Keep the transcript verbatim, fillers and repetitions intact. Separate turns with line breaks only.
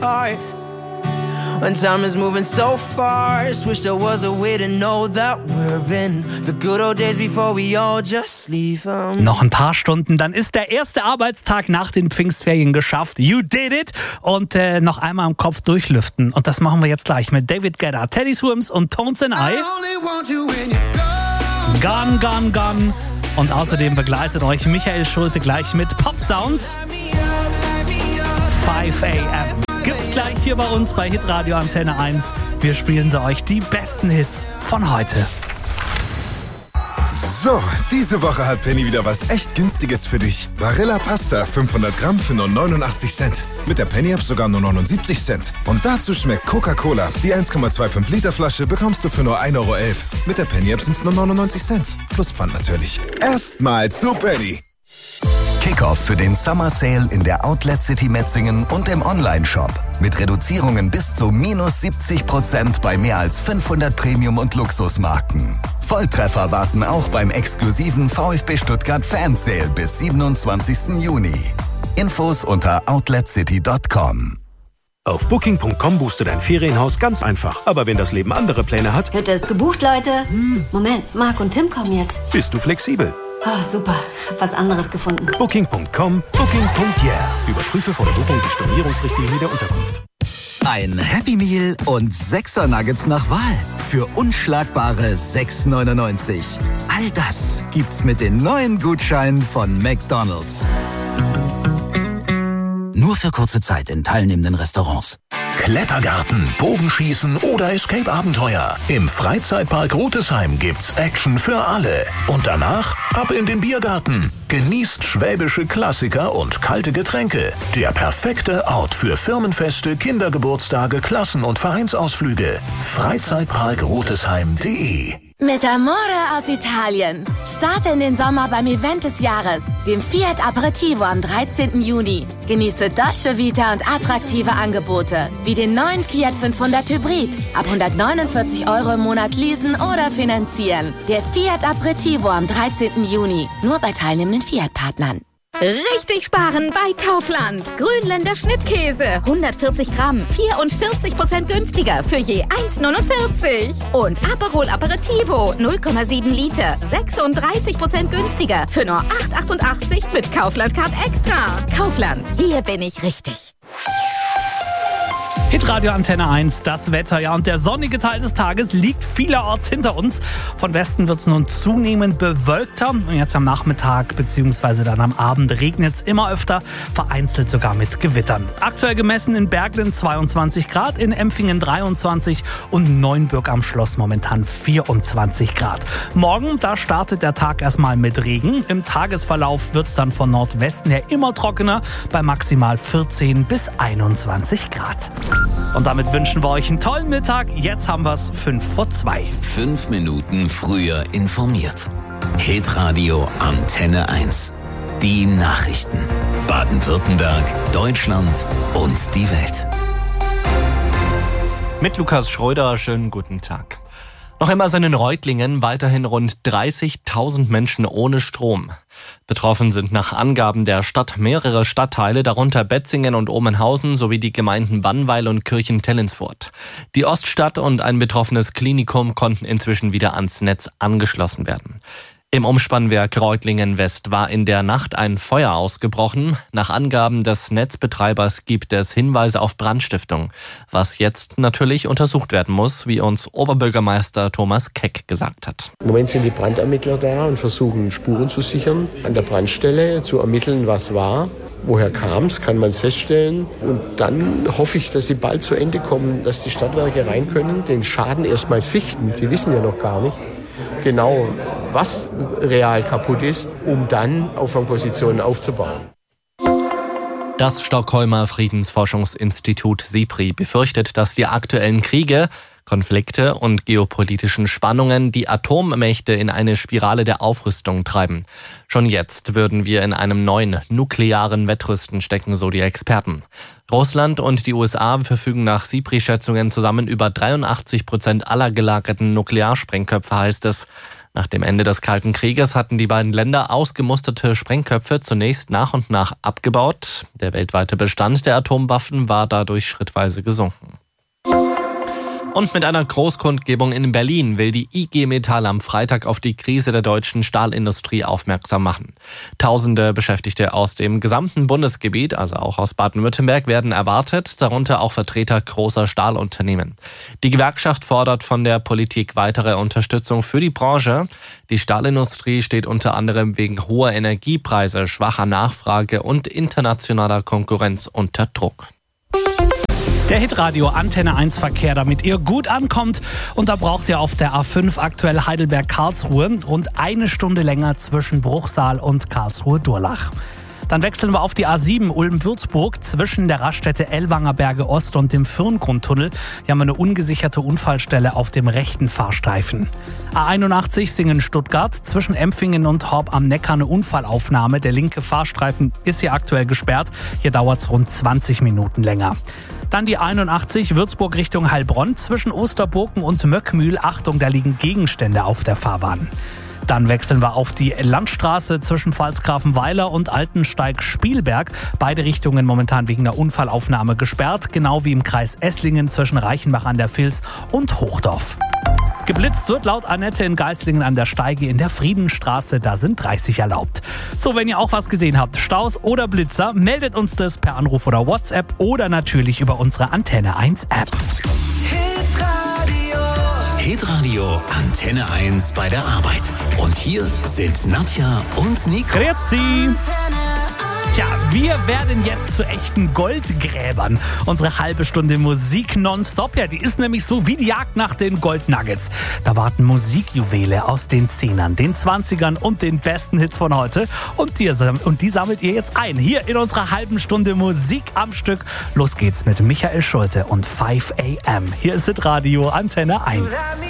heart. When time is moving so fast, wish there was a way to know that we're in the good old days before we all just leave them.
Noch ein paar Stunden, dann ist der erste Arbeitstag nach den Pfingstferien geschafft. You did it! Und äh, noch einmal am Kopf durchlüften. Und das machen wir jetzt gleich mit David Guetta, Teddy Swims und Tones and I. Gone, gone, gone. Und außerdem begleitet euch Michael Schulte gleich mit Pop Sounds. five a.m. Gibt's gleich hier bei uns bei Hitradio Antenne eins. Wir spielen sie euch die besten Hits von heute.
So, diese Woche hat Penny wieder was echt Günstiges für dich. Barilla Pasta, fünfhundert Gramm für nur neunundachtzig Cent. Mit der Penny-App sogar nur neunundsiebzig Cent. Und dazu schmeckt Coca-Cola. Die eins Komma fünfundzwanzig Liter Flasche bekommst du für nur ein Euro elf. Mit der Penny-App sind es nur neunundneunzig Cent. Plus Pfand natürlich. Erstmal zu Penny.
Kickoff für den Summer Sale in der Outlet City Metzingen und im Online-Shop. Mit Reduzierungen bis zu minus siebzig Prozent bei mehr als fünfhundert Premium- und Luxusmarken. Volltreffer warten auch beim exklusiven VfB Stuttgart Fan Sale bis siebenundzwanzigsten Juni. Infos unter outlet city punkt com.
Auf booking punkt com buchst du dein Ferienhaus ganz einfach. Aber wenn das Leben andere Pläne hat,
Hütte ist gebucht, Leute. Hm, Moment, Marc und Tim kommen jetzt.
bist du flexibel.
Oh, super, hab was anderes gefunden.
booking punkt com, booking punkt yeah. Überprüfe vor der Buchung die Stornierungsrichtlinie der Unterkunft.
Ein Happy Meal und Sechser Nuggets nach Wahl. Für unschlagbare sechs neunundneunzig. All das gibt's mit den neuen Gutscheinen von McDonald's. Nur für kurze Zeit in teilnehmenden Restaurants.
Klettergarten, Bogenschießen oder Escape-Abenteuer. Im Freizeitpark Rotesheim gibt's Action für alle. Und danach ab in den Biergarten. Genießt schwäbische Klassiker und kalte Getränke. Der perfekte Ort für Firmenfeste, Kindergeburtstage, Klassen- und Vereinsausflüge. Freizeitpark Rotesheim punkt de.
Mit Amore aus Italien. Starte in den Sommer beim Event des Jahres, dem Fiat Aperitivo am dreizehnten Juni. Genieße Dolce Vita und attraktive Angebote, wie den neuen Fiat fünfhundert Hybrid. Ab hundertneunundvierzig Euro im Monat leasen oder finanzieren. Der Fiat Aperitivo am dreizehnten Juni. Nur bei teilnehmenden Fiat-Partnern.
Richtig sparen bei Kaufland. Grünländer Schnittkäse, hundertvierzig Gramm, vierundvierzig Prozent günstiger für je eins neunundvierzig. Und Aperol Aperitivo, null Komma sieben Liter, sechsunddreißig Prozent günstiger für nur acht achtundachtzig mit Kaufland Card Extra. Kaufland, hier bin ich richtig.
Hitradio Antenne eins, das Wetter, ja, und der sonnige Teil des Tages liegt vielerorts hinter uns. Von Westen wird es nun zunehmend bewölkter und jetzt am Nachmittag bzw. dann am Abend regnet es immer öfter, vereinzelt sogar mit Gewittern. Aktuell gemessen in Berglen zweiundzwanzig Grad, in Empfingen dreiundzwanzig und Neuenbürg am Schloss momentan vierundzwanzig Grad. Morgen, da startet der Tag erstmal mit Regen. Im Tagesverlauf wird es dann von Nordwesten her immer trockener bei maximal vierzehn bis einundzwanzig Grad. Und damit wünschen wir euch einen tollen Mittag. Jetzt haben wir es fünf vor zwei.
Fünf Minuten früher informiert. Hitradio Antenne eins. Die Nachrichten. Baden-Württemberg, Deutschland und die Welt.
Mit Lukas Schröder, schönen guten Tag. Noch immer sind in Reutlingen weiterhin rund dreißigtausend Menschen ohne Strom. Betroffen sind nach Angaben der Stadt mehrere Stadtteile, darunter Betzingen und Omenhausen sowie die Gemeinden Wannweil und Kirchen-Tellinsfurt. Die Oststadt und ein betroffenes Klinikum konnten inzwischen wieder ans Netz angeschlossen werden. Im Umspannwerk Reutlingen-West war in der Nacht ein Feuer ausgebrochen. Nach Angaben des Netzbetreibers gibt es Hinweise auf Brandstiftung, was jetzt natürlich untersucht werden muss, wie uns Oberbürgermeister Thomas Keck gesagt hat.
Im Moment sind die Brandermittler da und versuchen Spuren zu sichern, an der Brandstelle zu ermitteln, was war. Woher kam es, kann man es feststellen. Und dann hoffe ich, dass sie bald zu Ende kommen, dass die Stadtwerke rein können, den Schaden erstmal sichten. Sie wissen ja noch gar nicht genau, was real kaputt ist, um dann Auffangpositionen aufzubauen.
Das Stockholmer Friedensforschungsinstitut SIPRI befürchtet, dass die aktuellen Kriege, Konflikte und geopolitischen Spannungen die Atommächte in eine Spirale der Aufrüstung treiben. Schon jetzt würden wir in einem neuen nuklearen Wettrüsten stecken, so die Experten. Russland und die U S A verfügen nach SIPRI-Schätzungen zusammen über dreiundachtzig Prozent aller gelagerten Nuklearsprengköpfe, heißt es. Nach dem Ende des Kalten Krieges hatten die beiden Länder ausgemusterte Sprengköpfe zunächst nach und nach abgebaut. Der weltweite Bestand der Atomwaffen war dadurch schrittweise gesunken. Und mit einer Großkundgebung in Berlin will die I G Metall am Freitag auf die Krise der deutschen Stahlindustrie aufmerksam machen. Tausende Beschäftigte aus dem gesamten Bundesgebiet, also auch aus Baden-Württemberg, werden erwartet, darunter auch Vertreter großer Stahlunternehmen. Die Gewerkschaft fordert von der Politik weitere Unterstützung für die Branche. Die Stahlindustrie steht unter anderem wegen hoher Energiepreise, schwacher Nachfrage und internationaler Konkurrenz unter Druck.
Der Hitradio Antenne eins Verkehr, damit ihr gut ankommt. Und da braucht ihr auf der A fünf aktuell Heidelberg-Karlsruhe rund eine Stunde länger zwischen Bruchsal und Karlsruhe-Durlach. Dann wechseln wir auf die A sieben Ulm-Würzburg zwischen der Raststätte Ellwanger Berge Ost und dem Firngrundtunnel. Hier haben wir eine ungesicherte Unfallstelle auf dem rechten Fahrstreifen. A einundachtzig Singen-Stuttgart zwischen Empfingen und Horb am Neckar eine Unfallaufnahme. Der linke Fahrstreifen ist hier aktuell gesperrt. Hier dauert es rund zwanzig Minuten länger. Dann die einundachtzig Würzburg Richtung Heilbronn zwischen Osterburken und Möckmühl. Achtung, da liegen Gegenstände auf der Fahrbahn. Dann wechseln wir auf die Landstraße zwischen Pfalzgrafenweiler und Altensteig-Spielberg. Beide Richtungen momentan wegen der Unfallaufnahme gesperrt, genau wie im Kreis Esslingen zwischen Reichenbach an der Vils und Hochdorf. Geblitzt wird laut Annette in Geislingen an der Steige in der Friedenstraße. Da sind dreißig erlaubt. So, wenn ihr auch was gesehen habt, Staus oder Blitzer, meldet uns das per Anruf oder WhatsApp oder natürlich über unsere Antenne eins App.
Hitradio. Hitradio Antenne eins bei der Arbeit. Und hier sind Nadja und Nico.
Grüezi. Tja, wir werden jetzt zu echten Goldgräbern. Unsere halbe Stunde Musik nonstop, ja, die ist nämlich so wie die Jagd nach den Goldnuggets. Da warten Musikjuwele aus den Zehnern, den Zwanzigern und den besten Hits von heute. Und die, und die sammelt ihr jetzt ein, hier in unserer halben Stunde Musik am Stück. Los geht's mit Michael Schulte und five a m. Hier ist Hitradio Antenne eins.